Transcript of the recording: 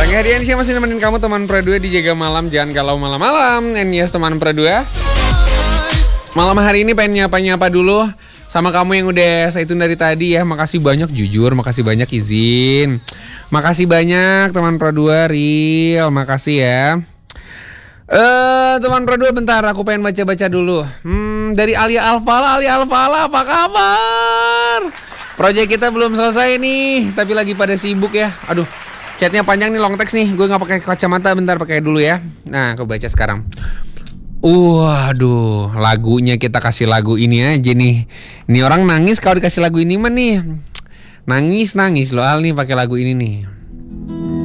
Rangga Hadiansyah masih nemenin kamu teman Pro 2 di Jaga Malam. Jangan galau malam-malam. And yes teman Pro 2. Malam hari ini pengen nyapa-nyapa dulu sama kamu yang udah saya tunda dari tadi ya. Makasih banyak jujur, makasih banyak izin. Makasih banyak teman Pro 2 real, makasih ya. Teman Pro 2 bentar, aku pengen baca-baca dulu. Dari Alia Alfala apa kabar? Proyek kita belum selesai nih, tapi lagi pada sibuk ya. Aduh, chatnya panjang nih, long text nih. Gue nggak pakai kacamata, bentar pakai dulu ya. Nah, aku baca sekarang. Waduh, lagunya kita kasih lagu ini aja nih. Ini orang nangis kalau dikasih lagu ini mah nih. Nangis loh Al nih pakai lagu ini nih.